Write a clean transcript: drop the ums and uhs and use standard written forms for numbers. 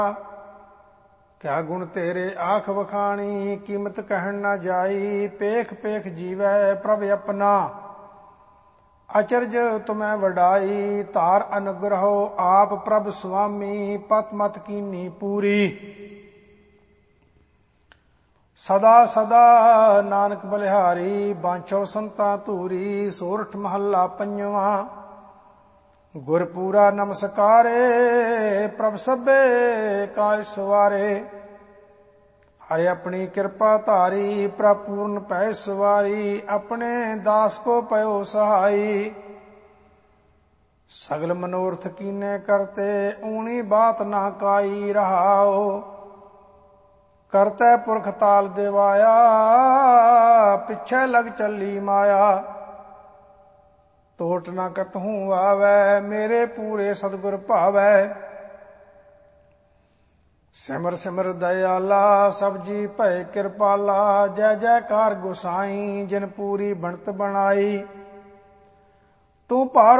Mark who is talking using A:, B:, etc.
A: क्या गुण तेरे आख वखाणी, कीमत कहन न जाई। पेख पेख जीवै प्रभ अपना, अचरज तुम्हें वडाई। तार अनुग्रहो आप प्रभ स्वामी, पत मत कीनी पूरी। सदा सदा नानक बलिहारी, बांछो संता धूरी। सोरठ महला पंजवा। गुरपूरा नमस्कारे, प्रभ सभे काज सवारे। हरि अपनी कृपा धारी, प्रभ पूर्ण पै सवारी। अपने दास को पयो सहाई, सगल मनोरथ कीने करते। ऊनी बात ना काई रहाओ, करते पुरख ताल देवाया। पिछे लग चली माया, टोट ना कतहूँ आवे। मेरे पूरे सतगुर भावै, सिमर सिमर दयाला। सब जी भय कृपाला, जय जयकार गोसाई। जिन पूरी बनत बनाई, तू पार